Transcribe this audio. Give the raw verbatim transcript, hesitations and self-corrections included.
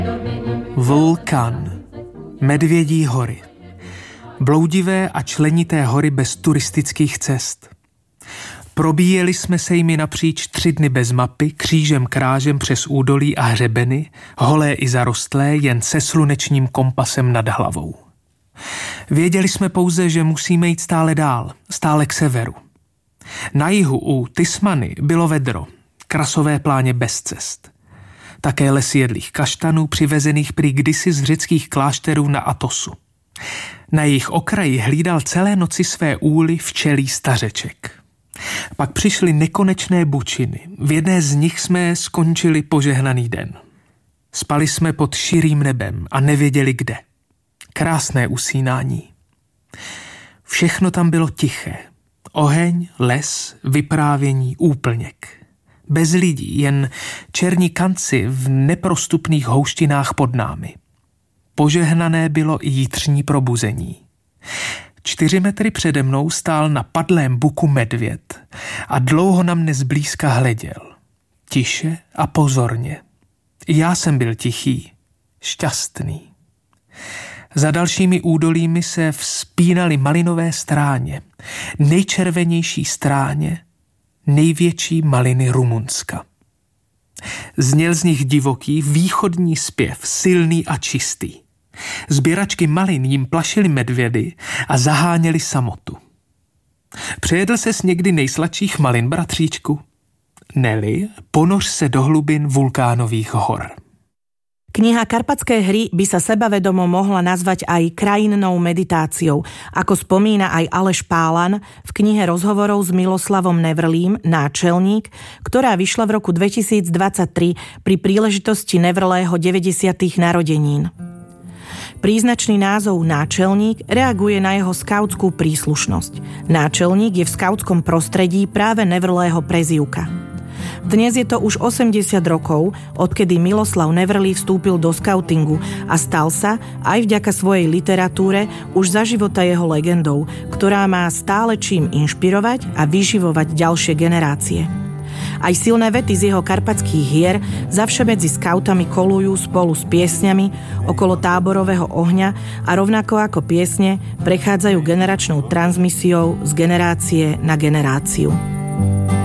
Vulkan. Medvědí hory. Bloudivé a členité hory bez turistických cest. Probíjeli jsme se jimi napříč tři dny bez mapy, křížem krážem přes údolí a hřebeny, holé i zarostlé, jen se slunečním kompasem nad hlavou. Věděli jsme pouze, že musíme jít stále dál, stále k severu. Na jihu u Tismany bylo vedro, krasové pláně bez cest. Také lesy jedlých kaštanů, přivezených prý kdysi z řeckých klášterů na Atosu. Na jejich okraji hlídal celé noci své úly včelí stařeček. Pak přišly nekonečné bučiny. V jedné z nich jsme skončili požehnaný den. Spali jsme pod širým nebem a nevěděli kde. Krásné usínání. Všechno tam bylo tiché. Oheň, les, vyprávění, úplněk. Bez lidí, jen černí kanci v neprostupných houštinách pod námi. Požehnané bylo i jitřní probuzení. Čtyři metry přede mnou stál na padlém buku medvěd a dlouho na mne zblízka hleděl. Tiše a pozorně. Já jsem byl tichý, šťastný. Za dalšími údolími se vzpínaly malinové stráně, nejčervenější stráně, největší maliny Rumunska. Zněl z nich divoký východní zpěv, silný a čistý. Sběračky malin jim plašily medvědy a zaháněly samotu. Přejedl ses někdy nejsladších malin, bratříčku? Neli, ponoř se do hlubin vulkánových hor. Kniha Karpatské hry by sa sebavedomo mohla nazvať aj krajinnou meditáciou, ako spomína aj Aleš Pálan v knihe rozhovorov s Miloslavom Nevrlým Náčelník, ktorá vyšla v roku dvetisícdvadsaťtri pri príležitosti Nevrlého deväťdesiatych narodenín. Príznačný názov Náčelník reaguje na jeho skautskú príslušnosť. Náčelník je v skautskom prostredí práve Nevrlého prezývka. Dnes je to už osemdesiat rokov, odkedy Miloslav Nevrlý vstúpil do skautingu a stal sa, aj vďaka svojej literatúre, už za života jeho legendou, ktorá má stále čím inšpirovať a vyživovať ďalšie generácie. Aj silné vety z jeho karpatských hier zavše medzi skautami kolujú spolu s piesňami okolo táborového ohňa a rovnako ako piesne prechádzajú generačnou transmisiou z generácie na generáciu.